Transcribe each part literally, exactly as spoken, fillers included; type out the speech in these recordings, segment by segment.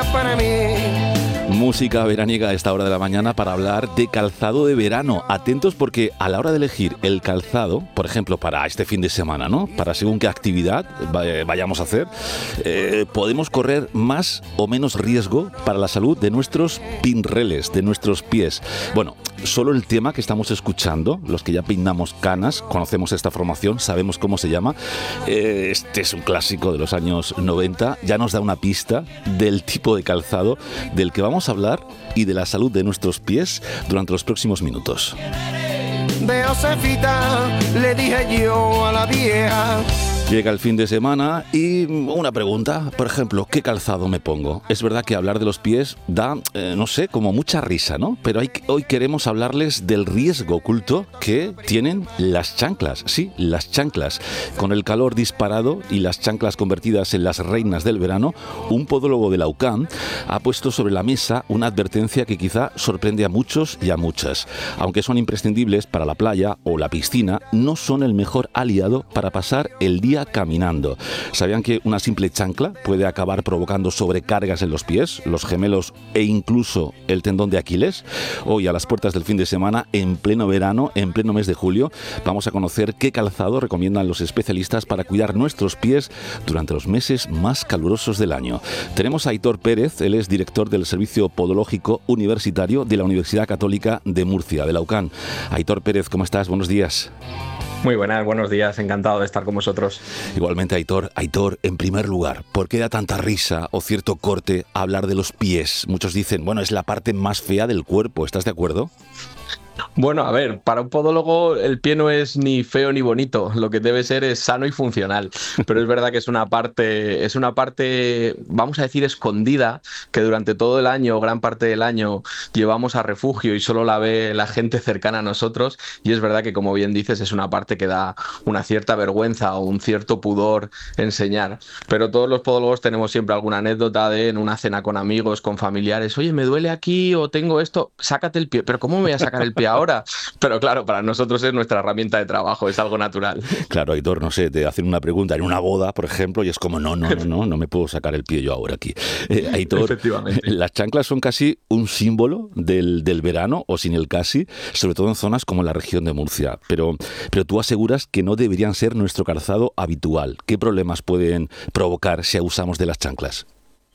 era para mí. Música veraniega a esta hora de la mañana para hablar de calzado de verano. Atentos porque a la hora de elegir el calzado, por ejemplo, para este fin de semana, ¿no? Para según qué actividad vayamos a hacer, eh, podemos correr más o menos riesgo para la salud de nuestros pinreles, de nuestros pies. Bueno, solo el tema que estamos escuchando, los que ya peinamos canas, conocemos esta formación, sabemos cómo se llama. Eh, este es un clásico de los años noventa, ya nos da una pista del tipo de calzado del que vamos a hablar y de la salud de nuestros pies durante los próximos minutos. De Josefita le dije yo a la vieja. Llega el fin de semana y una pregunta, por ejemplo, ¿qué calzado me pongo? Es verdad que hablar de los pies da, eh, no sé, como mucha risa, ¿no? Pero hay, hoy queremos hablarles del riesgo oculto que tienen las chanclas. Sí, las chanclas. Con el calor disparado y las chanclas convertidas en las reinas del verano, un podólogo de la U C A M ha puesto sobre la mesa una advertencia que quizá sorprende a muchos y a muchas. Aunque son imprescindibles para la playa o la piscina, no son el mejor aliado para pasar el día caminando. ¿Sabían que una simple chancla puede acabar provocando sobrecargas en los pies, los gemelos e incluso el tendón de Aquiles? Hoy, a las puertas del fin de semana, en pleno verano, en pleno mes de julio, vamos a conocer qué calzado recomiendan los especialistas para cuidar nuestros pies durante los meses más calurosos del año. Tenemos a Aitor Pérez, él es director del Servicio Podológico Universitario de la Universidad Católica de Murcia, de la U C A M. Aitor Pérez, ¿cómo estás? Buenos días. Muy buenas, buenos días, encantado de estar con vosotros. Igualmente, Aitor. Aitor, en primer lugar, ¿por qué da tanta risa o cierto corte hablar de los pies? Muchos dicen, bueno, es la parte más fea del cuerpo, ¿estás de acuerdo? Bueno, a ver, para un podólogo el pie no es ni feo ni bonito, lo que debe ser es sano y funcional, pero es verdad que es una parte, es una parte, vamos a decir, escondida, que durante todo el año, gran parte del año, llevamos a refugio y solo la ve la gente cercana a nosotros, y es verdad que, como bien dices, es una parte que da una cierta vergüenza o un cierto pudor enseñar, pero todos los podólogos tenemos siempre alguna anécdota de en una cena con amigos, con familiares, oye, me duele aquí o tengo esto, sácate el pie, pero ¿cómo me voy a sacar el pie ahora? Pero claro, para nosotros es nuestra herramienta de trabajo, es algo natural. Claro, Aitor, no sé, te hacen una pregunta en una boda, por ejemplo, y es como, no, no, no, no, no me puedo sacar el pie yo ahora aquí. Eh, Aitor, efectivamente, las chanclas son casi un símbolo del, del verano, o sin el casi, sobre todo en zonas como la región de Murcia. Pero, pero tú aseguras que no deberían ser nuestro calzado habitual. ¿Qué problemas pueden provocar si abusamos de las chanclas?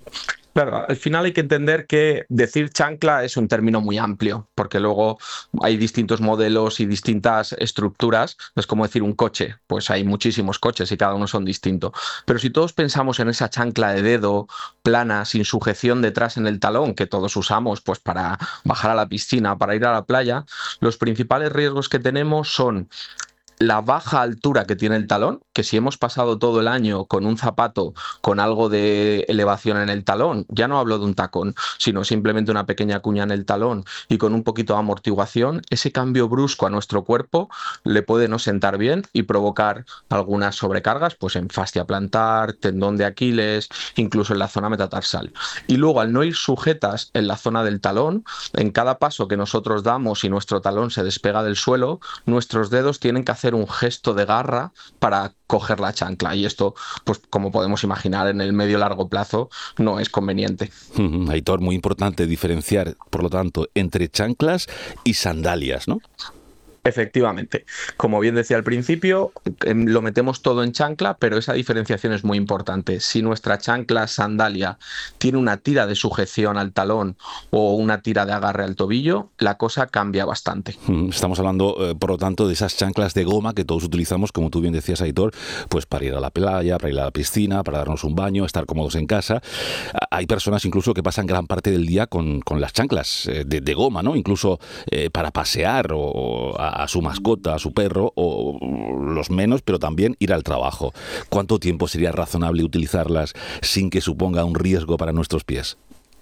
Claro, al final hay que entender que decir chancla es un término muy amplio, porque luego hay distintos modelos y distintas estructuras. Es como decir un coche, pues hay muchísimos coches y cada uno son distintos. Pero si todos pensamos en esa chancla de dedo, plana, sin sujeción detrás en el talón, que todos usamos pues para bajar a la piscina, para ir a la playa, los principales riesgos que tenemos son la baja altura que tiene el talón, que si hemos pasado todo el año con un zapato con algo de elevación en el talón, ya no hablo de un tacón, sino simplemente una pequeña cuña en el talón y con un poquito de amortiguación, ese cambio brusco a nuestro cuerpo le puede no sentar bien y provocar algunas sobrecargas, pues en fascia plantar, tendón de Aquiles, incluso en la zona metatarsal. Y luego, al no ir sujetas en la zona del talón, en cada paso que nosotros damos y nuestro talón se despega del suelo, nuestros dedos tienen que hacer un gesto de garra para coger la chancla, y esto, pues como podemos imaginar, en el medio largo plazo no es conveniente. Uh-huh. Aitor, muy importante diferenciar, por lo tanto, entre chanclas y sandalias, ¿no? Efectivamente. Como bien decía al principio, lo metemos todo en chancla, pero esa diferenciación es muy importante. Si nuestra chancla sandalia tiene una tira de sujeción al talón o una tira de agarre al tobillo, la cosa cambia bastante. Estamos hablando, eh, por lo tanto, de esas chanclas de goma que todos utilizamos, como tú bien decías, Aitor, pues para ir a la playa, para ir a la piscina, para darnos un baño, estar cómodos en casa. Hay personas incluso que pasan gran parte del día con, con las chanclas eh, de, de goma, ¿no? Incluso eh, para pasear o a a su mascota, a su perro, o los menos, pero también ir al trabajo. ¿Cuánto tiempo sería razonable utilizarlas sin que suponga un riesgo para nuestros pies?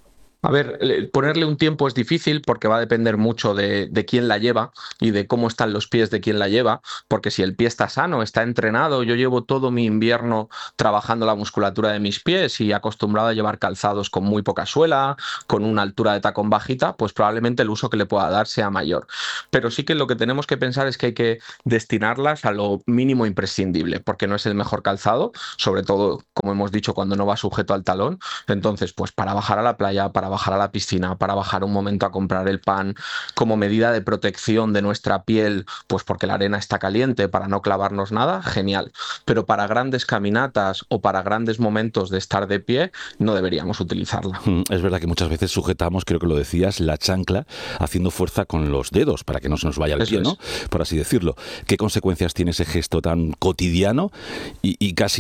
A ver, eh, ponerle un tiempo es difícil porque va a depender mucho de, de quién la lleva y de cómo están los pies de quien la lleva, porque si el pie está sano, está entrenado, yo llevo todo mi invierno trabajando la musculatura de mis pies y acostumbrado a llevar calzados con muy poca suela, con una altura de tacón bajita, pues probablemente el uso que le pueda dar sea mayor. Pero sí que lo que tenemos que pensar es que hay que destinarlas a lo mínimo imprescindible, porque no es el mejor calzado, sobre todo, como hemos dicho, cuando no va sujeto al talón. Entonces, pues para bajar a la playa, para bajar a la piscina, para bajar un momento a comprar el pan, como medida de protección de nuestra piel, pues porque la arena está caliente, para no clavarnos nada, genial. Pero para grandes caminatas o para grandes momentos de estar de pie, no deberíamos utilizarla. Es verdad que muchas veces sujetamos, creo que lo decías, la chancla haciendo fuerza con los dedos para que no se nos vaya el Eso pie, es. ¿no? Por así decirlo. ¿Qué consecuencias tiene ese gesto tan cotidiano y, y casi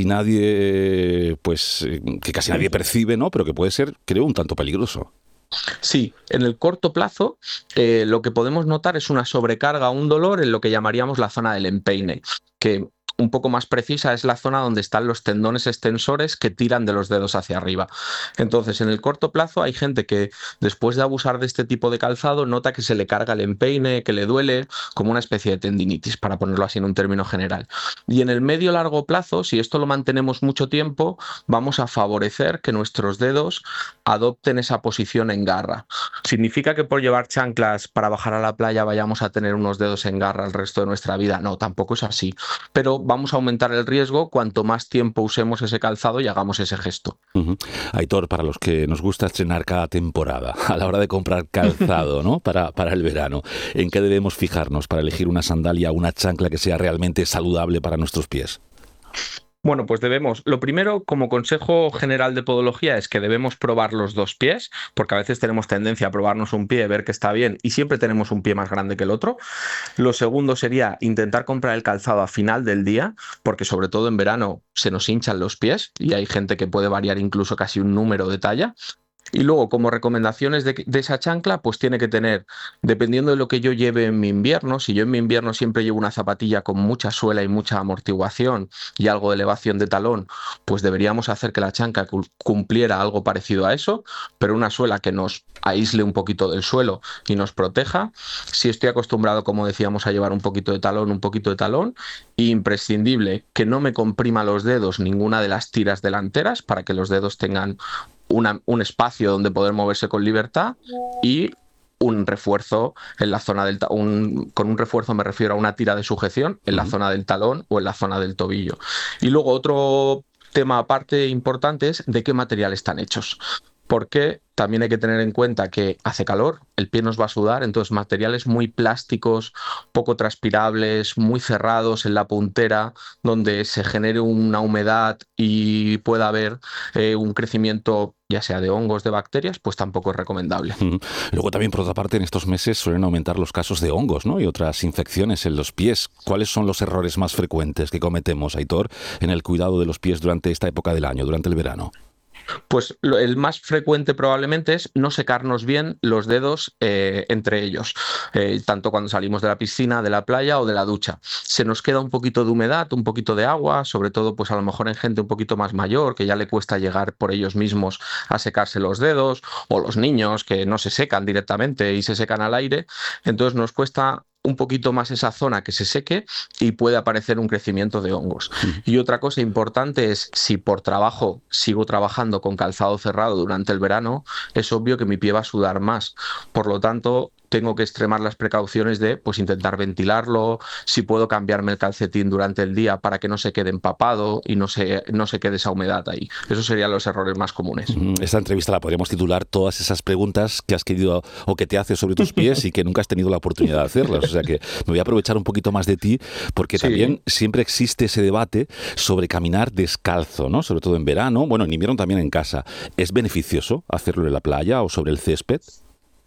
nadie, pues, eh, que casi nadie percibe, ¿no? Pero que puede ser, creo, un tanto peligroso. Sí, en el corto plazo eh, lo que podemos notar es una sobrecarga o un dolor en lo que llamaríamos la zona del empeine, que un poco más precisa es la zona donde están los tendones extensores que tiran de los dedos hacia arriba. Entonces, en el corto plazo hay gente que después de abusar de este tipo de calzado nota que se le carga el empeine, que le duele, como una especie de tendinitis, para ponerlo así en un término general. Y en el medio largo plazo, si esto lo mantenemos mucho tiempo, vamos a favorecer que nuestros dedos adopten esa posición en garra. ¿Significa que por llevar chanclas para bajar a la playa vayamos a tener unos dedos en garra el resto de nuestra vida? No, tampoco es así. Pero vamos a aumentar el riesgo cuanto más tiempo usemos ese calzado y hagamos ese gesto. Uh-huh. Aitor, para los que nos gusta estrenar cada temporada, a la hora de comprar calzado, ¿no? para, para el verano, ¿en qué debemos fijarnos para elegir una sandalia o una chancla que sea realmente saludable para nuestros pies? Bueno, pues debemos, lo primero, como consejo general de podología, es que debemos probar los dos pies, porque a veces tenemos tendencia a probarnos un pie, ver que está bien y siempre tenemos un pie más grande que el otro. Lo segundo sería intentar comprar el calzado a final del día, porque sobre todo en verano se nos hinchan los pies y hay gente que puede variar incluso casi un número de talla. Y luego, como recomendaciones de, de esa chancla, pues tiene que tener, dependiendo de lo que yo lleve en mi invierno, si yo en mi invierno siempre llevo una zapatilla con mucha suela y mucha amortiguación y algo de elevación de talón, pues deberíamos hacer que la chancla cumpliera algo parecido a eso, pero una suela que nos aísle un poquito del suelo y nos proteja. Si estoy acostumbrado, como decíamos, a llevar un poquito de talón, un poquito de talón, y imprescindible que no me comprima los dedos ninguna de las tiras delanteras para que los dedos tengan Una, un espacio donde poder moverse con libertad y un refuerzo en la zona del un, con un refuerzo me refiero a una tira de sujeción en la zona del talón o en la zona del tobillo. Y luego otro tema aparte importante es de qué material están hechos, porque también hay que tener en cuenta que hace calor, el pie nos va a sudar, entonces materiales muy plásticos, poco transpirables, muy cerrados en la puntera, donde se genere una humedad y pueda haber eh, un crecimiento ya sea de hongos, de bacterias, pues tampoco es recomendable. Uh-huh. Luego también, por otra parte, en estos meses suelen aumentar los casos de hongos, ¿no? Y otras infecciones en los pies. ¿Cuáles son los errores más frecuentes que cometemos, Aitor, en el cuidado de los pies durante esta época del año, durante el verano? Pues lo, el más frecuente probablemente es no secarnos bien los dedos eh, entre ellos, eh, tanto cuando salimos de la piscina, de la playa o de la ducha. Se nos queda un poquito de humedad, un poquito de agua, sobre todo pues a lo mejor en gente un poquito más mayor, que ya le cuesta llegar por ellos mismos a secarse los dedos, o los niños que no se secan directamente y se secan al aire. Entonces nos cuesta un poquito más esa zona que se seque y puede aparecer un crecimiento de hongos. Uh-huh. Y otra cosa importante es, si por trabajo sigo trabajando con calzado cerrado durante el verano, es obvio que mi pie va a sudar más. Por lo tanto, tengo que extremar las precauciones de pues intentar ventilarlo, si puedo cambiarme el calcetín durante el día para que no se quede empapado y no se, no se quede esa humedad ahí. Esos serían los errores más comunes. Esta entrevista la podríamos titular todas esas preguntas que has querido o que te haces sobre tus pies y que nunca has tenido la oportunidad de hacerlas. O sea que me voy a aprovechar un poquito más de ti porque sí. También siempre existe ese debate sobre caminar descalzo, ¿no? Sobre todo en verano, bueno, en invierno también en casa. ¿Es beneficioso hacerlo en la playa o sobre el césped?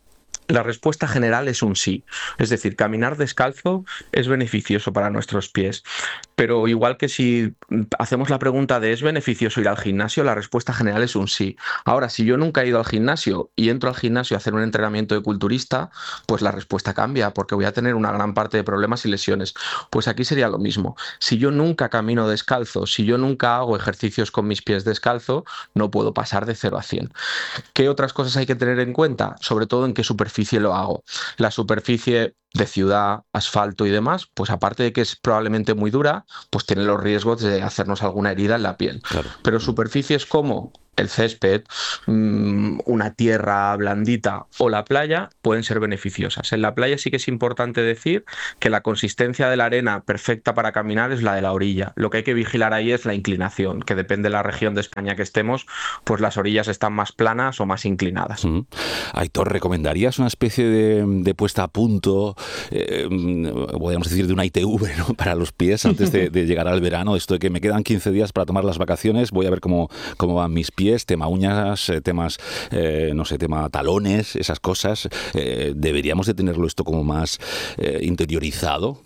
La respuesta general es un sí. Es decir, caminar descalzo es beneficioso para nuestros pies. Pero igual que si hacemos la pregunta de ¿es beneficioso ir al gimnasio? La respuesta general es un sí. Ahora, si yo nunca he ido al gimnasio y entro al gimnasio a hacer un entrenamiento de culturista, pues la respuesta cambia, porque voy a tener una gran parte de problemas y lesiones. Pues aquí sería lo mismo. Si yo nunca camino descalzo, si yo nunca hago ejercicios con mis pies descalzo, no puedo pasar de cero a cien. ¿Qué otras cosas hay que tener en cuenta? Sobre todo en qué superficie lo hago. La superficie de ciudad, asfalto y demás, pues aparte de que es probablemente muy dura, pues tiene los riesgos de hacernos alguna herida en la piel. Claro. Pero superficies como el césped, mmm, una tierra blandita o la playa pueden ser beneficiosas. En la playa sí que es importante decir que la consistencia de la arena perfecta para caminar es la de la orilla. Lo que hay que vigilar ahí es la inclinación, que depende de la región de España que estemos, pues las orillas están más planas o más inclinadas. Uh-huh. Aitor, ¿recomendarías una especie de, de puesta a punto, eh, podríamos decir de una I T V, ¿no?, para los pies antes de, de llegar al verano? Esto de que me quedan quince días para tomar las vacaciones, voy a ver cómo, cómo van mis pies, tema uñas, temas, eh, no sé, tema talones, esas cosas. Eh, ¿Deberíamos de tenerlo esto como más eh, interiorizado?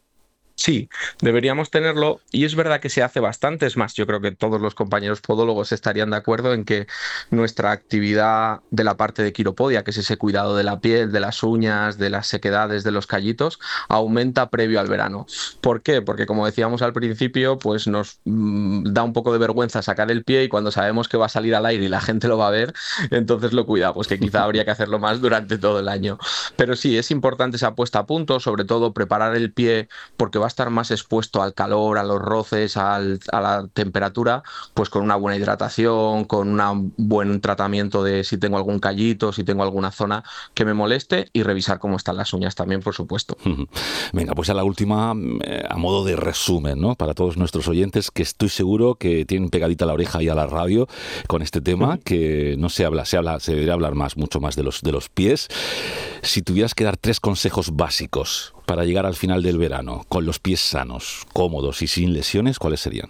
Sí, deberíamos tenerlo, y es verdad que se hace bastante. Es más, yo creo que todos los compañeros podólogos estarían de acuerdo en que nuestra actividad de la parte de quiropodia, que es ese cuidado de la piel, de las uñas, de las sequedades, de los callitos, aumenta previo al verano. ¿Por qué? Porque como decíamos al principio, pues nos mmm, da un poco de vergüenza sacar el pie, y cuando sabemos que va a salir al aire y la gente lo va a ver, entonces lo cuidamos, que quizá habría que hacerlo más durante todo el año. Pero sí, es importante esa puesta a punto, sobre todo preparar el pie, porque va a estar más expuesto al calor, a los roces, al, a la temperatura, pues con una buena hidratación, con un buen tratamiento de si tengo algún callito, si tengo alguna zona que me moleste, y revisar cómo están las uñas también, por supuesto. Venga, pues a la última, eh, a modo de resumen, ¿no?, para todos nuestros oyentes, que estoy seguro que tienen pegadita la oreja y a la radio con este tema, que no se habla, se habla, se debería hablar más, mucho más de los, de los pies. Si tuvieras que dar tres consejos básicos para llegar al final del verano con los pies sanos, cómodos y sin lesiones, ¿cuáles serían?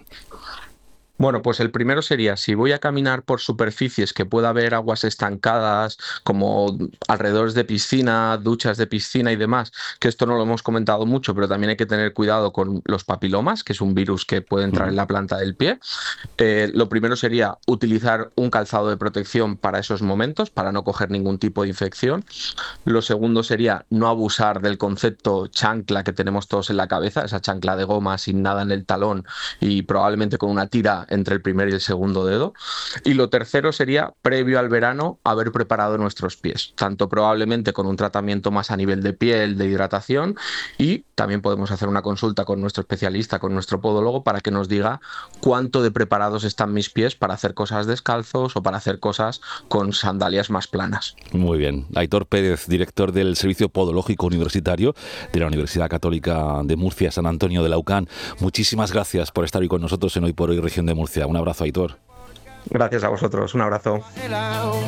Bueno, pues el primero sería, si voy a caminar por superficies que pueda haber aguas estancadas, como alrededores de piscina, duchas de piscina y demás, que esto no lo hemos comentado mucho, pero también hay que tener cuidado con los papilomas, que es un virus que puede entrar en la planta del pie. Eh, lo primero sería utilizar un calzado de protección para esos momentos, para no coger ningún tipo de infección. Lo segundo sería no abusar del concepto chancla que tenemos todos en la cabeza, esa chancla de goma sin nada en el talón y probablemente con una tira entre el primer y el segundo dedo. Y lo tercero sería, previo al verano, haber preparado nuestros pies, tanto probablemente con un tratamiento más a nivel de piel, de hidratación, y también podemos hacer una consulta con nuestro especialista, con nuestro podólogo, para que nos diga cuánto de preparados están mis pies para hacer cosas descalzos o para hacer cosas con sandalias más planas. Muy bien. Aitor Pérez, director del Servicio Podológico Universitario de la Universidad Católica de Murcia, San Antonio de la UCAN. Muchísimas gracias por estar hoy con nosotros en Hoy por Hoy Región de Murcia. Un abrazo, Aitor. Gracias a vosotros. Un abrazo.